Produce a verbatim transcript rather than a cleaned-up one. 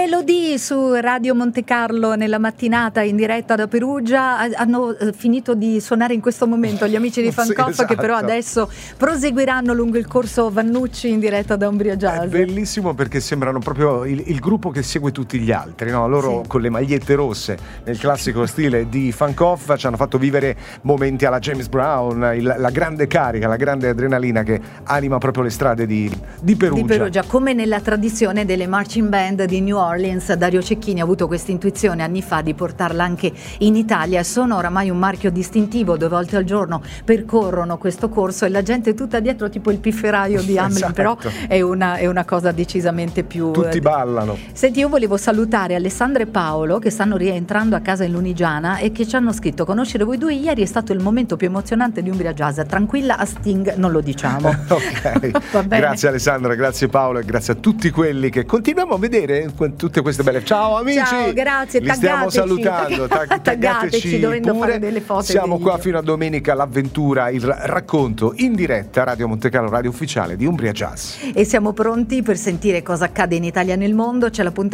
Elodie su Radio Monte Carlo nella mattinata in diretta da Perugia. Hanno finito di suonare in questo momento gli amici di Fancoff, sì, esatto, che però adesso proseguiranno lungo il corso Vannucci in diretta da Umbria Jazz. È bellissimo perché sembrano proprio il, il gruppo che segue tutti gli altri, no? Loro sì, con le magliette rosse nel classico stile di Fancoff ci hanno fatto vivere momenti alla James Brown, il, la grande carica, la grande adrenalina che anima proprio le strade di, di Perugia. Di Perugia, come nella tradizione delle marching band di New Orleans. Dario Cecchini ha avuto questa intuizione anni fa di portarla anche in Italia. Sono oramai un marchio distintivo, due volte al giorno percorrono questo corso e la gente è tutta dietro tipo il pifferaio di Hamelin, esatto, però è una, è una cosa decisamente più... Tutti ballano. Senti, io volevo salutare Alessandra e Paolo che stanno rientrando a casa in Lunigiana e che ci hanno scritto: conoscere voi due ieri è stato il momento più emozionante di Umbria Jazz, tranquilla, a Sting non lo diciamo. Ok, grazie Alessandra, grazie Paolo e grazie a tutti quelli che continuiamo a vedere tutte queste belle. Ciao amici, ciao, grazie, li stiamo salutando, taggateci, taggateci dovendo pure. Fare delle foto. Siamo qua fino a domenica, l'avventura, il racconto in diretta Radio Monte Carlo, radio ufficiale di Umbria Jazz, e siamo pronti per sentire cosa accade in Italia e nel mondo. C'è la puntata